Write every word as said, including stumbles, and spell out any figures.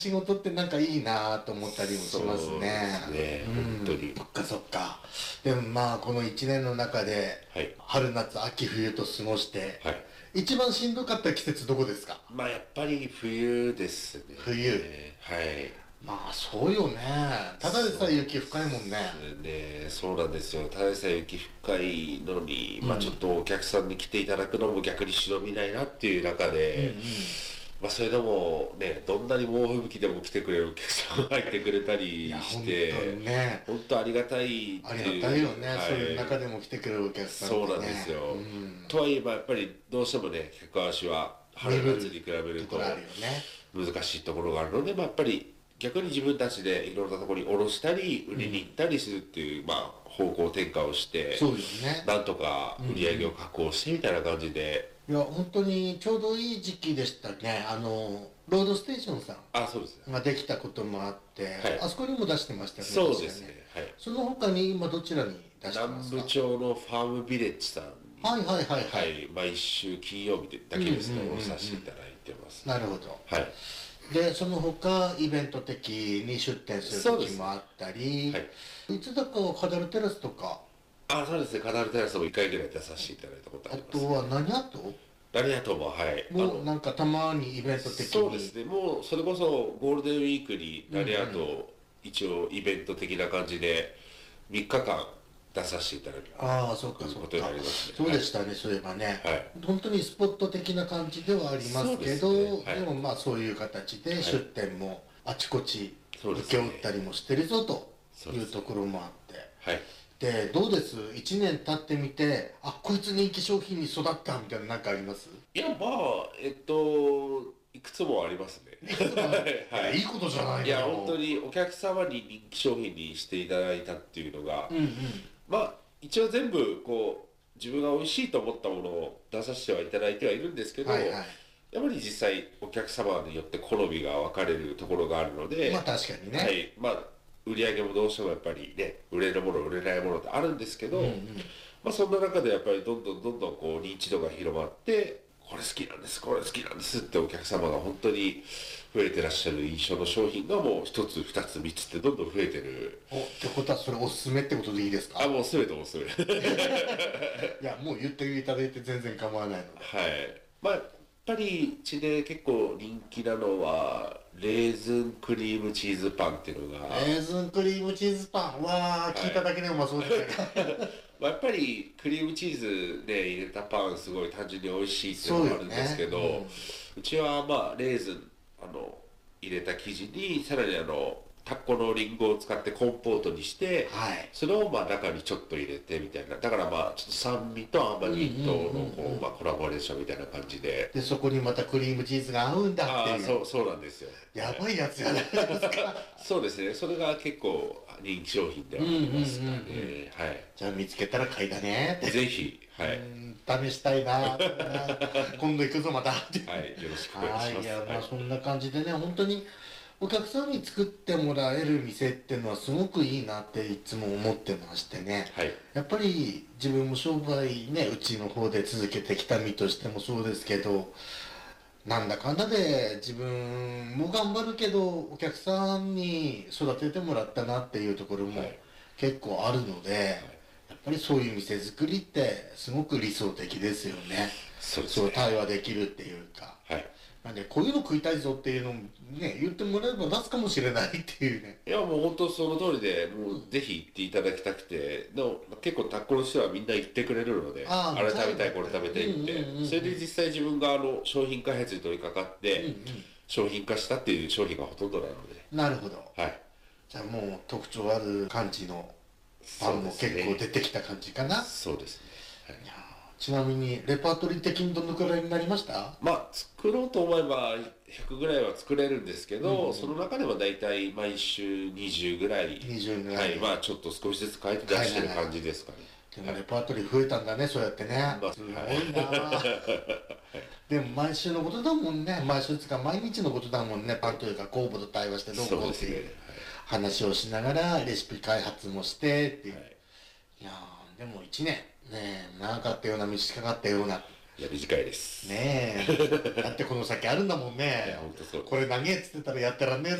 仕事ってなんかいいなと思ったりもしますそうね。 ですね、 うん本当に。 そっかそっか。でもまあこの一年の中で、 はい。 春夏秋冬と過ごして、 はい。 一番しんどかった季節どこですか？ まあやっぱり冬ですね。 冬。 はい。 まあそうよね。ただでさえ雪深いもんね。 そうですね。そうなんですよ。ただでさえ雪深いのに、 うんまあちょっとお客さんに来ていただくのも逆に忍びないなっていう中で、 うんうん。 まあそれでもね、どんなに猛吹雪でも来てくれるお客さんが入ってくれたりいやし本当て、 にね。 本当ありがたいってありいう。 がたいよね、 はいそういう中でも来てくれるお客さんってね。 そうなんですよ。 うんとはいえばやっぱりどうしてもね、客足は春夏に比べるとところあるよね。 難しいところがあるので、まあ、やっぱり逆に自分たちでいろんなところに卸したり売りに行ったりするっていう、まあ、方向転換をしてそうよね。 なんとか売り上げを確保してみたいな感じで、 いや、本当にちょうどいい時期でしたね。あの、ロードステーションさあ、そうですね。 んができたこともあって、 はいあそこにも出してましたよね。 そうですね。 確かはい。 その他に今どちらに出してますか？ 南部町のファームビレッジさんに、 はいはいはいは。 はいい、毎週金曜日だけですね、 うんうんうんうんおろさせていただいてます。 なるほど。 はい。 で、その他、イベント的に出店する時もあったり、 はい。 いつだかはカダルテラスとか、 あ、そうですね。カナルテラスもいっかいぐらい出させていただいたことああります。 とは何アートラリアートも、はい。あもうの、 なんかたまにイベント的に。 そうですね。もう、それこそゴールデンウィークにラリアート、一応イベント的な感じで、みっかかん出させていただく。 ああ、そっかそっことになか。 りますね。 そうでしたね、そういえばね。 はい。 本当にスポット的な感じではありますけど、 そうでですねはいもまあそういう形で出店もあちこち請けそうですね負ったりもしてるぞとそうですねいうところもあって。 はい。 で、どうです ?いち 年経ってみて、あ、こいつ人気商品に育ったみたいななんかあります？ いや、まあ、えっと、いくつもありますね。 いくつもあるはい。 いいことじゃないのいや、本当にお客様に人気商品にしていただいたっていうのが、 うんうん。 まあ、一応全部、こう、自分が美味しいと思ったものを出させてはいただいてはいるんですけど、 はいはい。 やっぱり実際お客様によって好みが分かれるところがあるので、 まあ確かにね。 はい、まあ売り上げもどうしてもやっぱりね、売れるもの売れないものってあるんですけど、 うんうん。 まあそんな中でやっぱりどんどんどんどんこう認知度が広まって、これ好きなんです、これ好きなんですってお客様が本当に増えてらっしゃる印象の商品がもう一つ、二つ、三つってどんどん増えてる。 お、ってことはそれおすすめってことでいいですか？ あ、もうすべておすすめ。 いや、もう言っていただいて全然構わないので。 はい。まあ、やっぱりうちで結構人気なのは、レーズンクリームチーズパンっていうのが、 レーズンクリームチーズパン。わー、聞いただけでうまそうですね。 まあやっぱりクリームチーズで入れたパンすごい単純に美味しいっていうのがあるんですけど、 そうよねうちはまあレーズンあの入れた生地にさらにあのタッコのリンゴを使ってコンポートにして、 はい。 それをまあ中にちょっと入れてみたいな、だからまあちょっと酸味と甘みとうんうんうんうんのこうまあコラボレーションみたいな感じで、 で、そこにまたクリームチーズが合うんだっていう。 ああそうそうなんですよ。 やばいやつじゃないですか。 そうですね、それが結構人気商品ではありますかね。 うんうんうんはいじゃあ見つけたら買いだねって。 ぜひ、はうい。 ん試したいな。今度行くぞまたって。 はい、よろしくお願いはい、 します。 いや、まはいあそんな感じでね、本当にお客さんに作ってもらえる店っていうのはすごくいいなっていつも思ってましてね。 はい。 やっぱり自分も商売ね、うちの方で続けてきた身としてもそうですけど、なんだかんだで自分も頑張るけど、お客さんに育ててもらったなっていうところもはい結構あるので、やっぱりそういう店作りってすごく理想的ですよね。 そうですね。 そう対話できるっていうか。 はい。 なんで、こういうの食いたいぞっていうのもね、言ってもらえば出すかもしれないっていうね。 いや、もう本当その通りで、もうぜひ行っていただきたくて、でも結構タッコの人はみんな行ってくれるので、 あーあれ食べたい、 そうこれ食べたいっうんうんうんうんて。それで実際自分があの商品開発に取り掛かって、 うんうん商品化したっていう商品がほとんどなので。 なるほど。 はい。 じゃあもう特徴ある感じのパンも結構出てきた感じかな。 そうですね。はいいやーちなみにレパートリー的にどのくらいになりました？ まあ、作ろうと思えばひゃくぐらいは作れるんですけど、 うんその中では大体毎週にじゅうぐらい。 にじゅうぐら。 はいい。まあ、ちょっと少しずつ変えて出してる感じですかね。 でもレパートリー増えたんだね、そうやってね。 まあすごいなでも毎週のことだもんね。毎週つか毎日のことだもんね。パンというか酵母と対話してどうこうっていう話をしながらレシピ開発もしてっていう。 はいいやーでもいちねんねえ長かったような短かったようないや短いです。 ねえ。だってこの先あるんだもんいやね。 本当そう。 これ長えっつってたらやってらんねえ